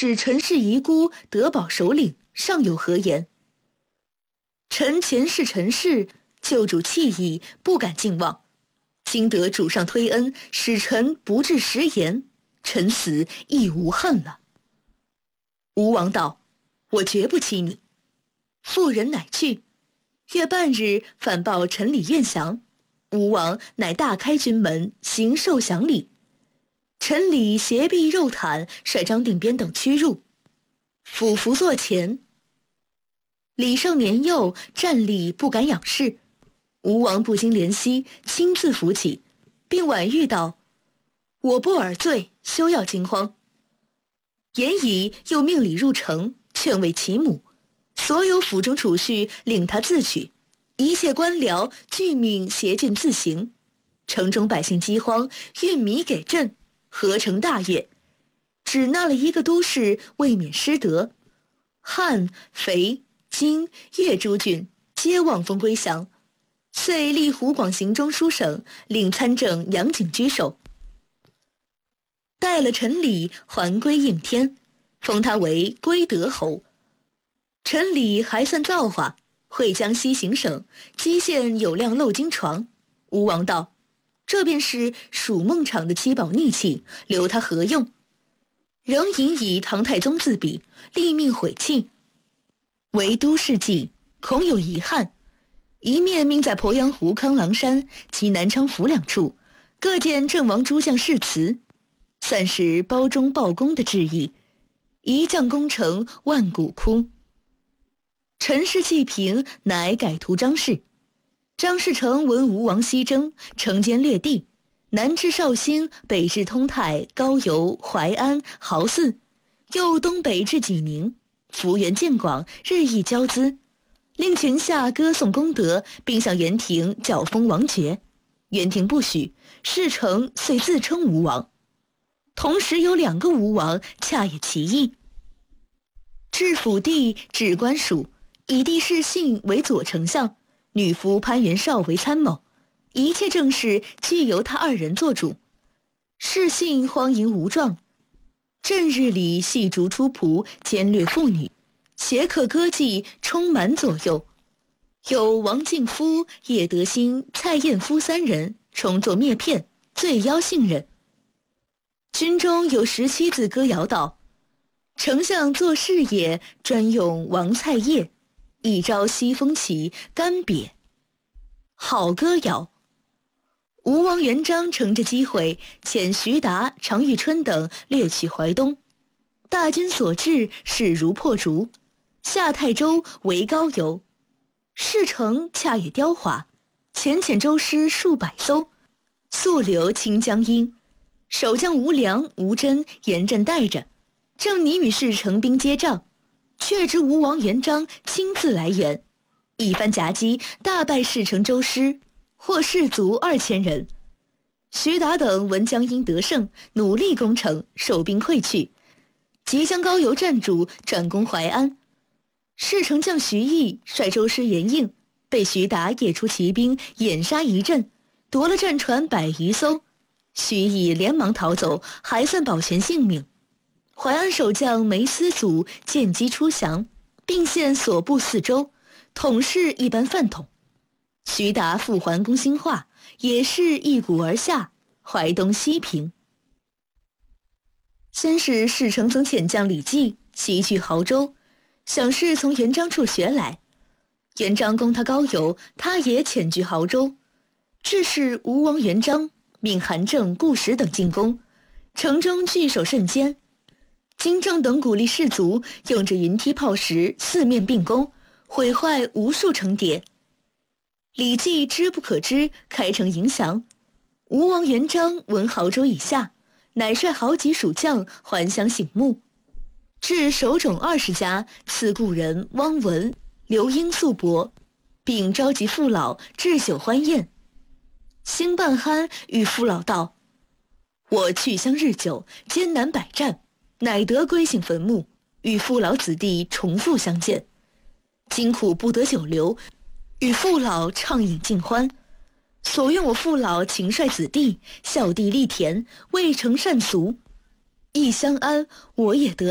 使陈氏遗孤得保首领尚有何言？臣前世陈氏，救主弃义，不敢敬望。今得主上推恩，使臣不至食言，臣死亦无恨了。吴王道：我绝不欺你。妇人乃去。约半日，反报陈李宴降。吴王乃大开军门，行受降礼。陈李携璧肉袒，率张定边等驱入，俯伏座前。李胜年幼，站立不敢仰视。吴王不禁怜惜，亲自扶起，并婉谕道：我不尔罪，休要惊慌。言已，又命李入城，劝慰其母，所有府中储蓄令他自取，一切官僚俱命携郡自行。城中百姓饥荒，运米给朕，合成大业，只纳了一个都市，未免失德。汉、肥、荆、越诸郡皆望风归降，遂立湖广行中书省，领参政杨景居守。待了陈李还归应天，封他为归德侯。陈李还算造化，会江西行省，赍县有辆漏金床。吴王道：这便是蜀孟昶的七宝逆器，留他何用？仍引以唐太宗自比，立命毁弃。唯都市计，恐有遗憾，一面命在鄱阳湖、康郎山及南昌府两处各建阵亡诸将誓词，算是包中报功的致意。一将功成万骨枯。陈氏弃平，乃改图张氏。张士诚闻吴王西征，乘间略地，南至绍兴，北至通泰、高邮、淮安、濠泗，又东北至济宁，幅员渐广，日益骄资，令群下歌颂功德，并向元廷教封王爵。元廷不许，士诚遂自称吴王。同时有2个吴王，恰也其意。至府地，置官署，以弟世信为左丞相，女夫潘元绍为参谋，一切政事俱由他2人做主。世信荒淫无状，正日里戏逐出仆，奸掠妇女，邪客歌妓，充满左右。有王敬夫、叶德兴、蔡彦夫3人重作灭片，罪邀信任。军中有17字歌谣道：丞相做事业，专用王蔡叶，一朝西风起，干瘪。好歌谣。吴王元璋乘着机会，遣徐达、常遇春等掠取淮东，大军所至，势如破竹，下泰州围高邮。事成恰也雕华，遣舟师数百艘，速流清江阴。守将吴良、吴真严阵待着，正拟与事成兵接仗，却知吴王元璋亲自来援，一番夹击，大败事成舟师，获士卒2000人。徐达等闻江阴得胜，努力攻城，守兵溃去，即将高邮占主，转攻淮安。事成将徐毅率舟师援应，被徐达夜出骑兵，掩杀一阵，夺了战船100余艘。徐毅连忙逃走，还算保全性命。淮安守将梅思祖见机出降，并献所部4州，统是一般饭桶。徐达复还攻兴化，也是一鼓而下，淮东西平。先是事成曾遣将李绩袭去亳州，想是从元璋处学来。元璋攻他高邮，他也遣据亳州。致使吴王元璋命韩正、顾实等进攻，城中据守甚坚。金正等鼓励士卒，用着云梯炮石四面并攻，毁坏无数城叠。李绩知不可知，开城迎降。吴王元璋闻亳州以下，乃率好几蜀将还乡醒目，至守冢20家，赐故人汪文、刘英素帛，并召集父老置酒欢宴。兴半酣与父老道：我去乡日久，艰难百战，乃得归幸坟墓，与父老子弟重复相见。今苦不得久留，与父老畅饮尽欢。所愿我父老勤率子弟，孝弟立田，未成善俗，亦相安，我也得